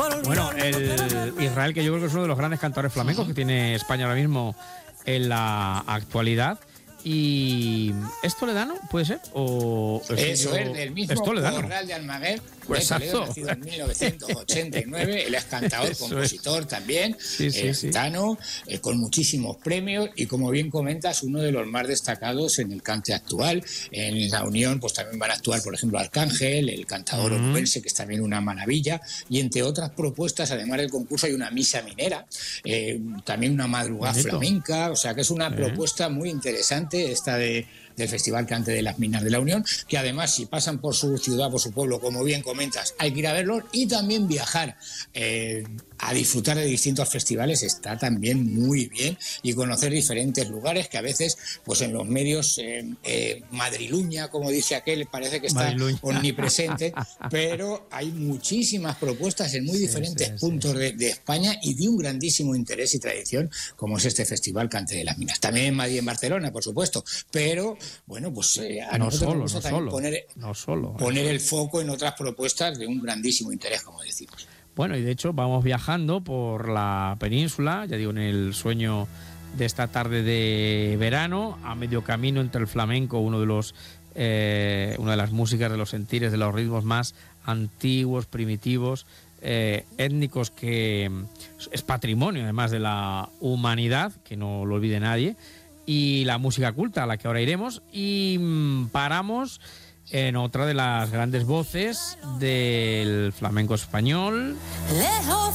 Bueno, el Israel, que yo creo que es uno de los grandes cantadores flamencos que tiene España ahora mismo en la actualidad. ¿Y es toledano, puede ser? ¿O eso es del mismo Corral de Almaguer, pues Toledo, nacido en 1989. Él es cantador, compositor también, gitano, con muchísimos premios y, como bien comentas, uno de los más destacados en el cante actual. En la Unión pues también van a actuar, por ejemplo, Arcángel, el cantador onubense, que es también una maravilla, y entre otras propuestas, además del concurso, hay una misa minera, también una madrugada flamenca, o sea que es una propuesta muy interesante esta del Festival Cante de las Minas de la Unión, que además, si pasan por su ciudad, por su pueblo, como bien comentas, hay que ir a verlos, y también viajar a disfrutar de distintos festivales está también muy bien, y conocer diferentes lugares que a veces pues en los medios madriluña, como dice aquel, parece que está omnipresente, pero hay muchísimas propuestas en muy diferentes puntos de España, y de un grandísimo interés y tradición, como es este Festival Cante de las Minas. También en Madrid y en Barcelona, por supuesto, pero bueno, pues a nosotros nos gusta también poner el foco en otras propuestas de un grandísimo interés, como decimos. Bueno, y de hecho vamos viajando por la península, ya digo, en el sueño de esta tarde de verano, a medio camino entre el flamenco, una de las músicas, de los sentires, de los ritmos más antiguos, primitivos, étnicos, que es patrimonio además de la humanidad, que no lo olvide nadie, y la música culta, a la que ahora iremos, y paramos en otra de las grandes voces del flamenco español.